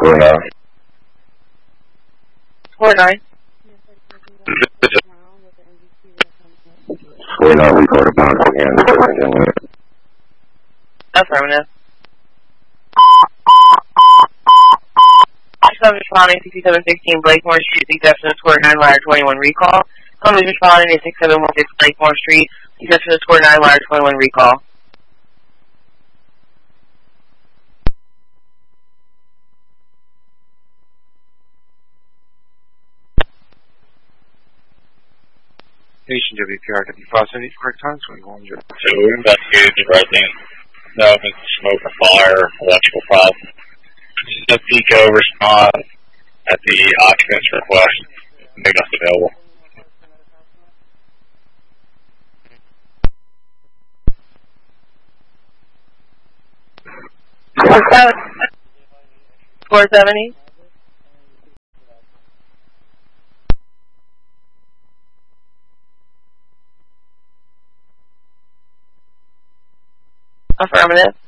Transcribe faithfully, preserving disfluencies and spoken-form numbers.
Score nine. Score nine. Score nine, we called a box again. Affirmative. I'm responding sixty-seven sixteen Blakemore Street, exception of score nine, ladder twenty-one recall. Somebody's responding to sixty-seven sixteen Blakemore Street, exception of score nine, ladder twenty-one recall. Station W P R W five seventy, correct time, twenty-one zero. So we investigated the resident. No, if it's smoke or fire, electrical problem. Just a PICO response at the occupant's request. Make us available. Score seventy. Affirmative.